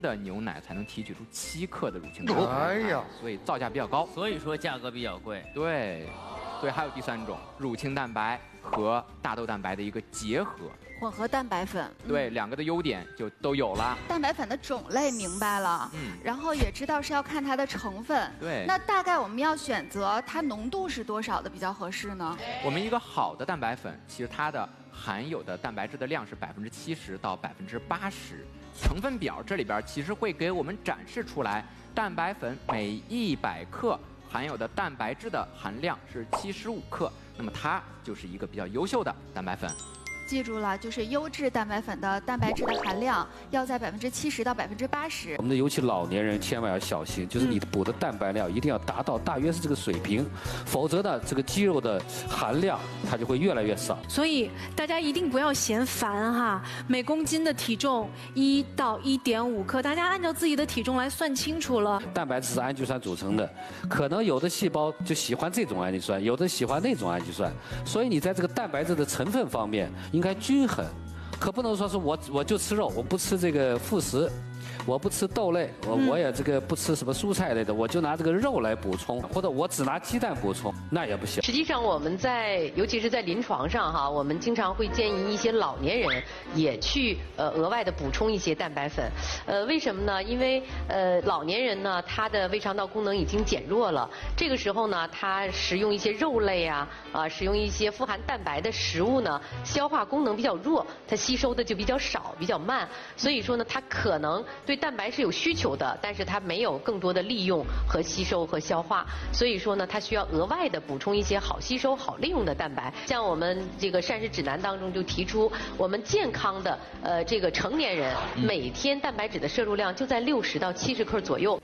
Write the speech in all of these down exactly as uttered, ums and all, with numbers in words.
的牛奶才能提取出七克的乳清蛋白， 哎呀， 所以造价比较高， 所以说价格比较贵。 对，所以还有第三种乳清蛋白和大豆蛋白的一个结合， 混合蛋白粉。 对，两个的优点就都有了。 蛋白粉的种类明白了，嗯，然后也知道是要看它的成分。 对， 那大概我们要选择它浓度是多少的比较合适呢？ 我们一个好的蛋白粉，其实它的含有的蛋白质的量是百分之七十到百分之八十。成分表这里边其实会给我们展示出来，蛋白粉每一百克含有的蛋白质的含量是七十五克，那么它就是一个比较优秀的蛋白粉。 记住了，就是优质蛋白粉的蛋白质的含量要在百分之七十到百分之八十。 我们的尤其老年人千万要小心，就是你补的蛋白量一定要达到大约是这个水平，否则呢，这个肌肉的含量它就会越来越少。 所以大家一定不要嫌烦哈，每公斤的体重一到一点五克，大家按照自己的体重来算清楚了。 蛋白质是氨基酸组成的，可能有的细胞就喜欢这种氨基酸，有的喜欢那种氨基酸，所以你在这个蛋白质的成分方面应该均衡，可不能说是我我就吃肉，我不吃这个副食，我不吃豆类，我我也这个不吃什么蔬菜类的，我就拿这个肉来补充，或者我只拿鸡蛋补充，那也不行。 实际上我们在尤其是在临床上哈，我们经常会建议一些老年人也去呃额外的补充一些蛋白粉，呃为什么呢？因为呃老年人呢他的胃肠道功能已经减弱了，这个时候呢他食用一些肉类啊啊、呃、使用一些富含蛋白的食物呢，消化功能比较弱，它吸收的就比较少，比较慢，所以说呢它可能对蛋白是有需求的，但是它没有更多的利用和吸收和消化，所以说呢它需要额外的补充一些好吸收好利用的蛋白。像我们这个膳食指南当中就提出，我们健康的呃这个成年人每天蛋白质的摄入量就在六十到七十克左右。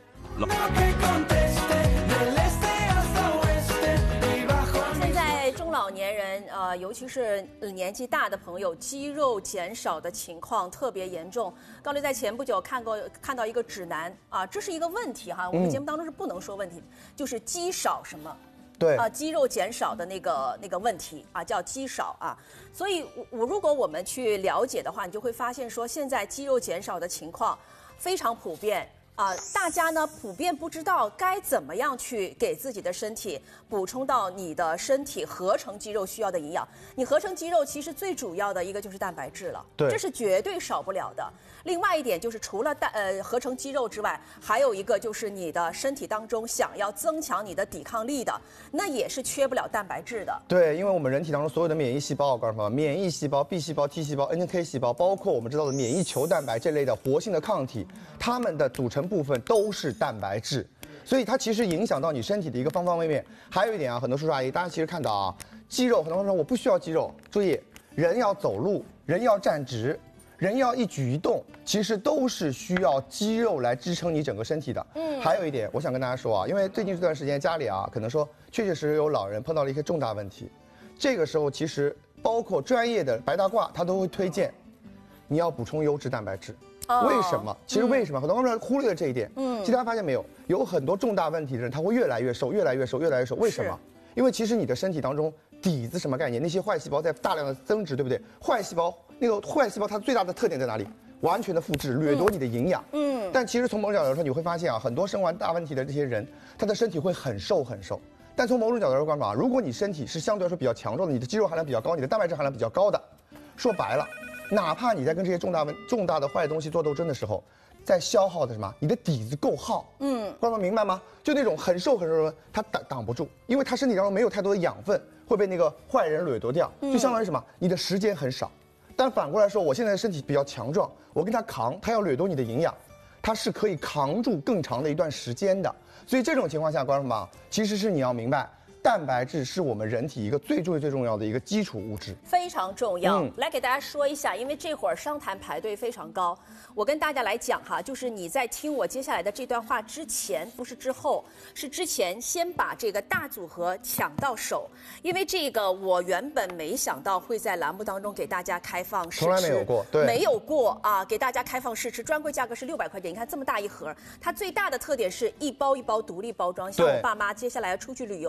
现在中老年人呃，尤其是年纪大的朋友，肌肉减少的情况特别严重。高丽在前不久看过看到一个指南啊，这是一个问题哈，我们节目当中是不能说问题，嗯、就是肌少什么。 对啊，肌肉减少的那个那个问题啊，叫肌少啊。所以我，我如果我们去了解的话，你就会发现说，现在肌肉减少的情况非常普遍。啊，大家呢普遍不知道该怎么样去给自己的身体补充到你的身体合成肌肉需要的营养。你合成肌肉其实最主要的一个就是蛋白质了， 对， 这是绝对少不了的。另外一点就是除了蛋呃合成肌肉之外，还有一个就是你的身体当中想要增强你的抵抗力的，那也是缺不了蛋白质的。 对，因为我们人体当中所有的免疫细胞，我告诉你们，免疫细胞、B 细胞、T 细胞、N K 细胞，包括我们知道的免疫球蛋白这类的活性的抗体，它们的组成部分都是蛋白质，所以它其实影响到你身体的一个方方面面。还有一点啊，很多叔叔阿姨，大家其实看到啊，肌肉，很多人说我不需要肌肉，注意，人要走路，人要站直，人要一举一动，其实都是需要肌肉来支撑你整个身体的。嗯，还有一点，我想跟大家说啊，因为最近这段时间家里啊，可能说确确实实有老人碰到了一些重大问题，这个时候其实包括专业的白大褂，他都会推荐你要补充优质蛋白质。为什么？其实为什么？很多人忽略了这一点。嗯，其实大家发现没有，有很多重大问题的人，他会越来越瘦，越来越瘦，越来越瘦。为什么？因为其实你的身体当中底子什么概念？那些坏细胞在大量的增殖，对不对？坏细胞那个坏细胞它最大的特点在哪里？完全的复制，掠夺你的营养。嗯。但其实从某种角度来说，你会发现啊，很多生完大问题的这些人，他的身体会很瘦很瘦。但从某种角度来说，观察，如果你身体是相对来说比较强壮的，你的肌肉含量比较高，你的蛋白质含量比较高的，说白了。哪怕你在跟这些重大问、重大的坏东西做斗争的时候，在消耗的什么？你的底子够耗，嗯，观众明白吗？就那种很瘦很瘦的人，他挡挡不住，因为他身体当中没有太多的养分，会被那个坏人掠夺掉，就相当于什么？你的时间很少。但反过来说，我现在的身体比较强壮，我跟他扛，他要掠夺你的营养，他是可以扛住更长的一段时间的。所以这种情况下，观众们其实是你要明白。蛋白质是我们人体一个最最最重要的一个基础物质， 非常重要。嗯、来给大家说一下，因为这会儿商谈排队非常高，我跟大家来讲哈，就是你在听我接下来的这段话之前，不是之后，是之前先把这个大组合抢到手，因为这个我原本没想到会在栏目当中给大家开放试吃， 从来没有过，对， 没有过啊，给大家开放试吃，专柜价格是六百块钱，你看这么大一盒，它最大的特点是一包一包独立包装，像我爸妈接下来要出去旅游，我。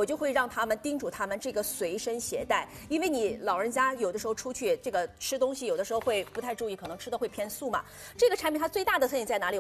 我就会让他们叮嘱他们这个随身携带，因为你老人家有的时候出去这个吃东西，有的时候会不太注意，可能吃的会偏素嘛。这个产品它最大的特点在哪里？